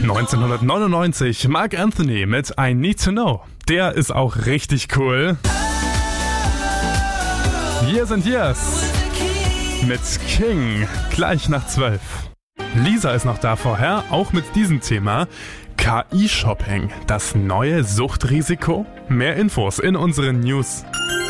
1999, Mark Anthony mit I Need to Know. Der ist auch richtig cool. Years and Years mit King, gleich nach 12. Lisa ist noch da vorher, auch mit diesem Thema. KI-Shopping, das neue Suchtrisiko? Mehr Infos in unseren News.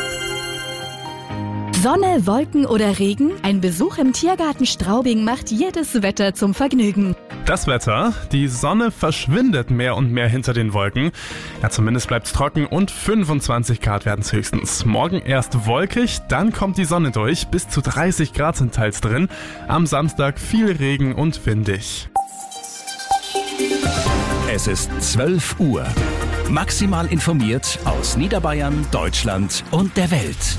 Sonne, Wolken oder Regen? Ein Besuch im Tiergarten Straubing macht jedes Wetter zum Vergnügen. Das Wetter, die Sonne verschwindet mehr und mehr hinter den Wolken. Ja, zumindest bleibt es trocken und 25 Grad werden es höchstens. Morgen erst wolkig, dann kommt die Sonne durch. Bis zu 30 Grad sind teils drin. Am Samstag viel Regen und windig. Es ist 12 Uhr. Maximal informiert aus Niederbayern, Deutschland und der Welt.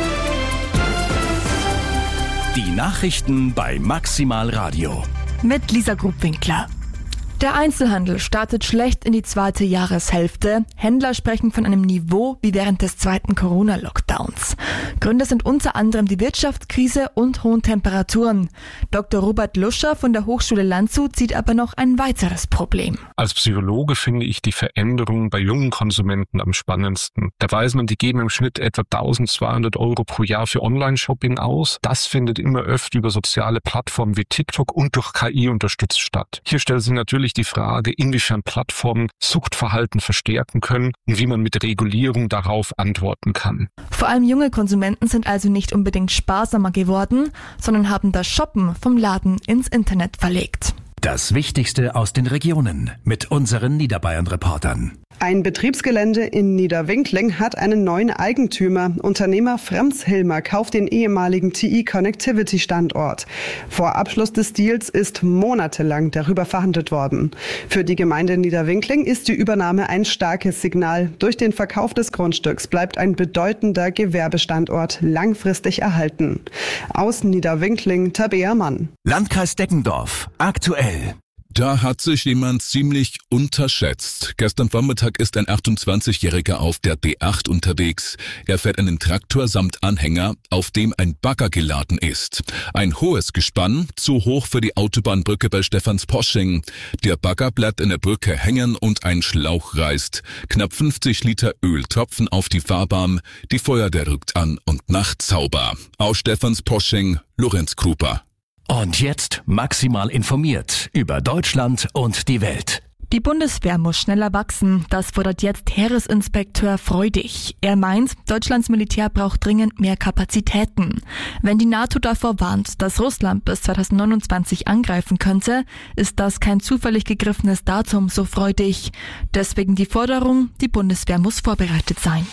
Die Nachrichten bei Maximal Radio. Mit Lisa Grubwinkler. Der Einzelhandel startet schlecht in die zweite Jahreshälfte. Händler sprechen von einem Niveau wie während des zweiten Corona-Lockdowns. Gründe sind unter anderem die Wirtschaftskrise und hohen Temperaturen. Dr. Robert Luscher von der Hochschule Landshut sieht aber noch ein weiteres Problem. Als Psychologe finde ich die Veränderung bei jungen Konsumenten am spannendsten. Da weiß man, die geben im Schnitt etwa 1.200 € pro Jahr für Online-Shopping aus. Das findet immer öfter über soziale Plattformen wie TikTok und durch KI unterstützt statt. Hier stellt sich natürlich die Frage, inwiefern Plattformen Suchtverhalten verstärken können und wie man mit Regulierung darauf antworten kann. Vor allem junge Konsumenten sind also nicht unbedingt sparsamer geworden, sondern haben das Shoppen vom Laden ins Internet verlegt. Das Wichtigste aus den Regionen mit unseren Niederbayern-Reportern. Ein Betriebsgelände in Niederwinkling hat einen neuen Eigentümer. Unternehmer Frems Hilmer kauft den ehemaligen TI Connectivity Standort. Vor Abschluss des Deals ist monatelang darüber verhandelt worden. Für die Gemeinde Niederwinkling ist die Übernahme ein starkes Signal. Durch den Verkauf des Grundstücks bleibt ein bedeutender Gewerbestandort langfristig erhalten. Aus Niederwinkling, Tabea Mann. Landkreis Deggendorf, aktuell. Da hat sich jemand ziemlich unterschätzt. Gestern Vormittag ist ein 28-Jähriger auf der D8 unterwegs. Er fährt einen Traktor samt Anhänger, auf dem ein Bagger geladen ist. Ein hohes Gespann, zu hoch für die Autobahnbrücke bei Stephansposching. Der Bagger bleibt in der Brücke hängen und ein Schlauch reißt. Knapp 50 Liter Öl tropfen auf die Fahrbahn. Die Feuerwehr rückt an und macht sauber. Aus Stephansposching, Lorenz Kruper. Und jetzt maximal informiert über Deutschland und die Welt. Die Bundeswehr muss schneller wachsen. Das fordert jetzt Heeresinspekteur Freudig. Er meint, Deutschlands Militär braucht dringend mehr Kapazitäten. Wenn die NATO davor warnt, dass Russland bis 2029 angreifen könnte, ist das kein zufällig gegriffenes Datum, so Freudig. Deswegen die Forderung, die Bundeswehr muss vorbereitet sein.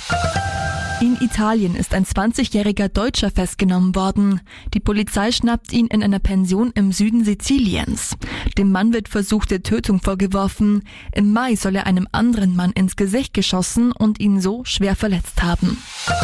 In Italien ist ein 20-jähriger Deutscher festgenommen worden. Die Polizei schnappt ihn in einer Pension im Süden Siziliens. Dem Mann wird versuchte Tötung vorgeworfen. Im Mai soll er einem anderen Mann ins Gesicht geschossen und ihn so schwer verletzt haben.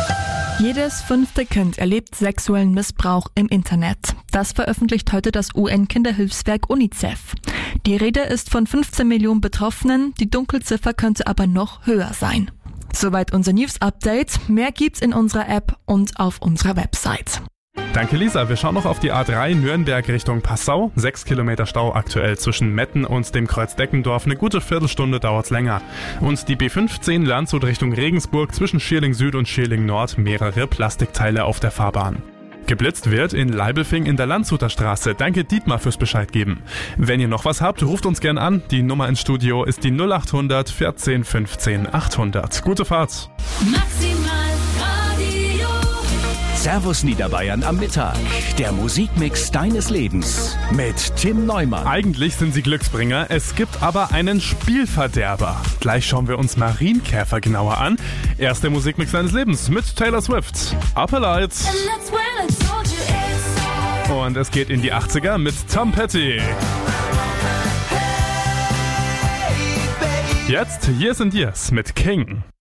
Jedes 5. Kind erlebt sexuellen Missbrauch im Internet. Das veröffentlicht heute das UN-Kinderhilfswerk UNICEF. Die Rede ist von 15 Millionen Betroffenen, die Dunkelziffer könnte aber noch höher sein. Soweit unser News-Update. Mehr gibt's in unserer App und auf unserer Website. Danke Lisa, wir schauen noch auf die A3 Nürnberg Richtung Passau. 6 Kilometer Stau aktuell zwischen Metten und dem Kreuz Deckendorf. Eine gute Viertelstunde dauert's länger. Und die B15 Landshut Richtung Regensburg zwischen Schierling Süd und Schierling Nord. Mehrere Plastikteile auf der Fahrbahn. Geblitzt wird in Leibelfing in der Landshuter Straße. Danke Dietmar fürs Bescheid geben. Wenn ihr noch was habt, ruft uns gern an. Die Nummer ins Studio ist die 0800 14 15 800. Gute Fahrt. Maximal Radio. Servus Niederbayern am Mittag. Der Musikmix deines Lebens mit Tim Neumann. Eigentlich sind sie Glücksbringer, es gibt aber einen Spielverderber. Gleich schauen wir uns Marienkäfer genauer an. Erst der Musikmix deines Lebens mit Taylor Swift. Upper Lights. Und es geht in die 80er mit Tom Petty. Jetzt Years and Years mit King.